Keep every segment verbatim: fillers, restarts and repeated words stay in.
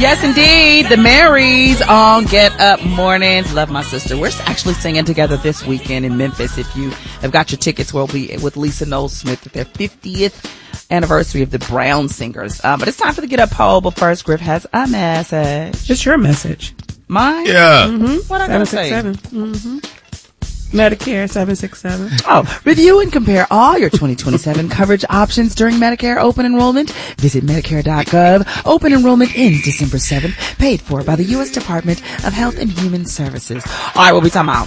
Yes, indeed. The Marys on Get Up Mornings. Love my sister. We're actually singing together this weekend in Memphis. If you have got your tickets, we'll be with Lisa Noel Smith at their fiftieth anniversary of the Brown Singers. Uh, but it's time for the Get Up poll. But first, Griff has a message. It's your message. Mine? Yeah. Mm-hmm. What I gotta say? seven six seven. Mm-hmm. Medicare seven six seven. Oh, review and compare all your twenty twenty-seven coverage options during Medicare open enrollment. Visit Medicare dot gov. Open enrollment ends December seventh. Paid for by the U S Department of Health and Human Services. All right, what we talking about?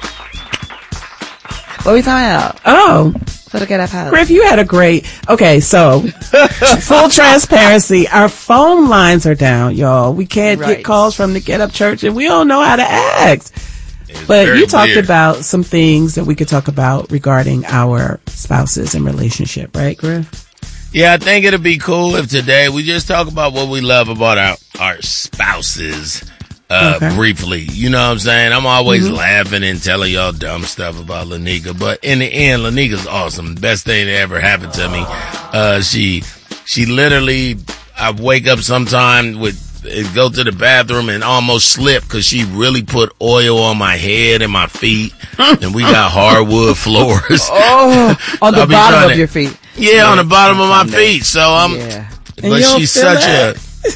What we talking about? Oh. For the Get Up house. Griff, you had a great, okay, so, full transparency, our phone lines are down, y'all. We can't Right. get calls from the Get Up Church, and we don't know how to ask. It's But very you talked weird. about some things that we could talk about regarding our spouses and relationship, right, Griff? Yeah, I think it'd be cool if today we just talk about what we love about our, our spouses uh, Okay. briefly. You know what I'm saying? I'm always mm-hmm. laughing and telling y'all dumb stuff about Lanika, but in the end, Lanika's awesome. Best thing that ever happened to me. Uh, she, she literally, I wake up sometime with, go to the bathroom and almost slip because she really put oil on my head and my feet, and we got hardwood floors. Oh, on So the I be bottom trying of to- your feet. Yeah, Yeah, on the bottom of my someday. feet. So I'm, Yeah. And but you don't she's feel such that?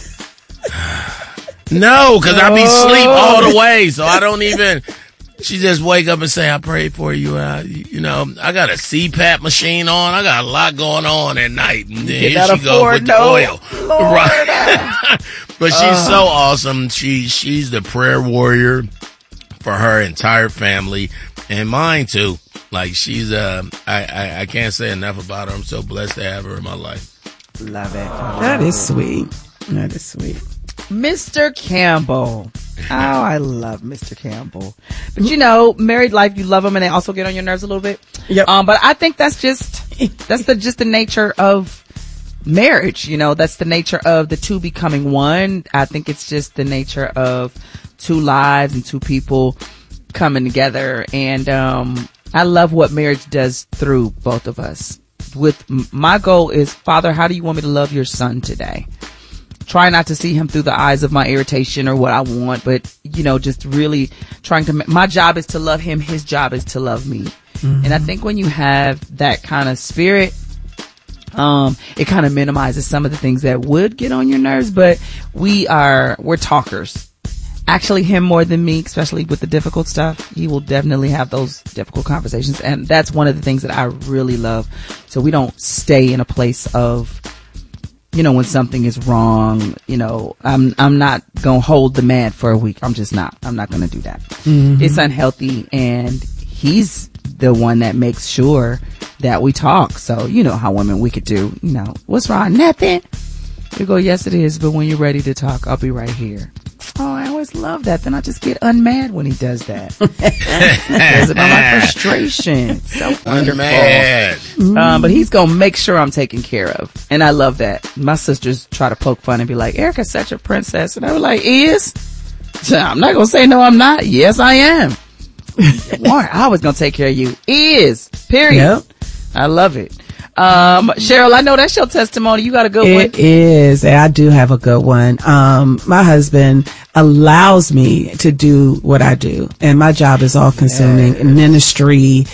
a no, because I be sleep all the way, so I don't even. She just wake up and say, "I prayed for you." Uh, you know, I got a C PAP machine on. I got a lot going on at night, and then here Cannot she goes afford with the no- oil. Lord. Right. But she's so awesome. She she's the prayer warrior for her entire family and mine too. Like she's uh, I, I I can't say enough about her. I'm so blessed to have her in my life. Love it. That is sweet. That is sweet. Mister Campbell. Oh, I love Mister Campbell. But you know, married life, you love them and they also get on your nerves a little bit. Yep. Um, but I think that's just, that's the, just the nature of marriage. You know, that's the nature of the two becoming one. I think it's just the nature of two lives and two people coming together. And, um, I love what marriage does through both of us. With my goal is, Father, how do you want me to love your son today? Try not to see him through the eyes of my irritation or what I want, but, you know, just really trying to, my job is to love him. His job is to love me. Mm-hmm. And I think when you have that kind of spirit, um, it kind of minimizes some of the things that would get on your nerves, but we are, we're talkers. Actually, him more than me, especially with the difficult stuff. He will definitely have those difficult conversations. And that's one of the things that I really love. So we don't stay in a place of, you know, when something is wrong, you know, I'm, I'm not going to hold the man for a week. I'm just not, I'm not going to do that. Mm-hmm. It's unhealthy. And he's the one that makes sure that we talk. So, you know how women, we could do, you know, what's wrong? Nothing. We go, yes, it is. But when you're ready to talk, I'll be right here. Oh, I always love that. Then I just get unmad when he does that. Because of my frustration. So wonderful. Mad. Um, but he's going to make sure I'm taken care of. And I love that. My sisters try to poke fun and be like, Erica's such a princess. And I was like, is? So I'm not going to say no, I'm not. Yes, I am. Warren, I was going to take care of you. Is. Period. Yep. I love it. Um, Cheryl, I know that's your testimony. You got a good It one. It is. I do have a good one. Um, my husband allows me to do what I do, and my job is all consuming yes. ministry.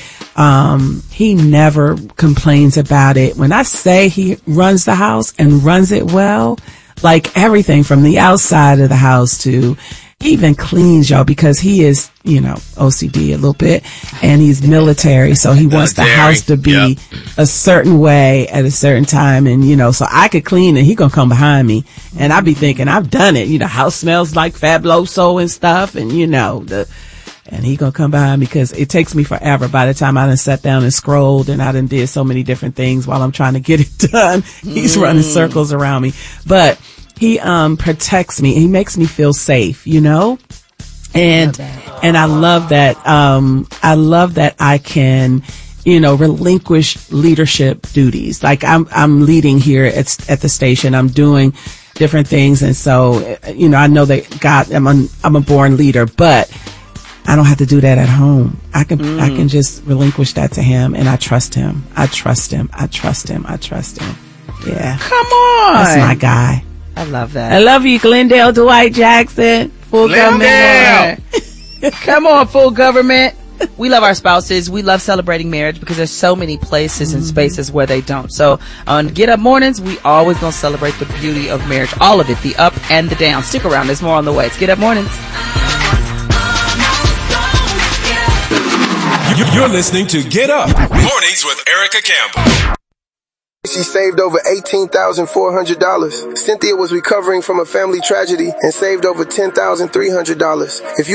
Um, he never complains about it. When I say he runs the house and runs it well, like everything from the outside of the house to, he even cleans, y'all, because he is, you know, O C D a little bit, and he's military, so he wants the house to be yep. a certain way at a certain time, and, you know, so I could clean and he gonna come behind me, and I be thinking, I've done it, you know, house smells like Fabuloso and stuff, and, you know, the, and he gonna come behind me because it takes me forever. By the time I done sat down and scrolled and I done did so many different things while I'm trying to get it done, he's mm. running circles around me, but he um protects me. He makes me feel safe, you know? And and I love that um I love that I can, you know, relinquish leadership duties. Like I'm I'm leading here at at the station. I'm doing different things, and so, you know, I know that God, I'm a, I'm a born leader, but I don't have to do that at home. I can mm. I can just relinquish that to him, and I trust him. I trust him. I trust him. I trust him. Yeah. Come on. That's my guy. I love that. I love you, Glendale Dwight Jackson. Full Glendale. government. Come on, full government. We love our spouses. We love celebrating marriage because there's so many places and spaces where they don't. So on Get Up Mornings, we always gonna celebrate the beauty of marriage. All of it, the up and the down. Stick around. There's more on the way. It's Get Up Mornings. You're listening to Get Up Mornings with Erica Campbell. She saved over eighteen thousand four hundred dollars. Cynthia was recovering from a family tragedy and saved over ten thousand three hundred dollars. If you